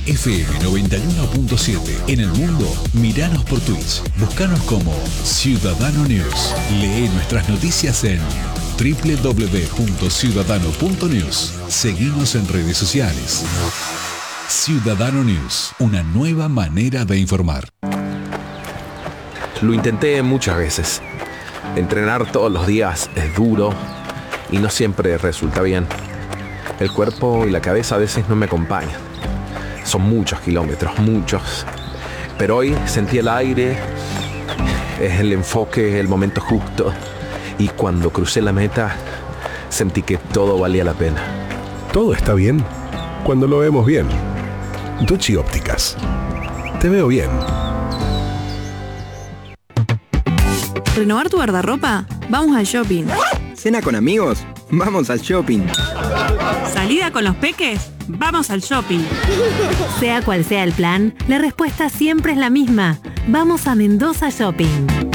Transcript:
FM 91.7. En el mundo, miranos por Twitch. Búscanos como Ciudadano News. Lee nuestras noticias en www.ciudadano.news. Seguimos en redes sociales. Ciudadano News, una nueva manera de informar. Lo intenté muchas veces. Entrenar todos los días es duro y no siempre resulta bien. El cuerpo y la cabeza a veces no me acompañan. Son muchos kilómetros, muchos. Pero hoy sentí el aire, es el enfoque, el momento justo. Y cuando crucé la meta, sentí que todo valía la pena. Todo está bien cuando lo vemos bien. Duchi Ópticas. Te veo bien. ¿Renovar tu guardarropa? Vamos al shopping. ¿Cena con amigos? Vamos al shopping. ¿Salida con los peques? Vamos al shopping. Sea cual sea el plan, la respuesta siempre es la misma. Vamos a Mendoza Shopping.